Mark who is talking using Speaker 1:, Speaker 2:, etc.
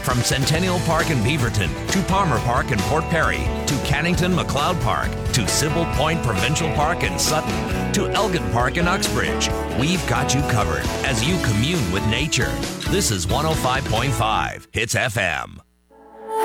Speaker 1: From Centennial Park in Beaverton to Palmer Park in Port Perry to Cannington McLeod Park to Sybil Point Provincial Park in Sutton to Elgin Park in Uxbridge, we've got you covered as you commune with nature. This is 105.5 Hits FM.